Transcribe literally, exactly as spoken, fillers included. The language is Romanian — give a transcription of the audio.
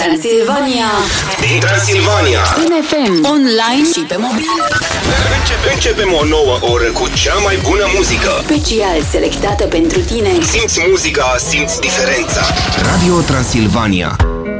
Transilvania. Din Transilvania. În F M, online și pe mobil. Începem, începem o nouă oră cu cea mai bună muzică. Special selectată pentru tine. Simți muzica, simți diferența. Radio Transilvania.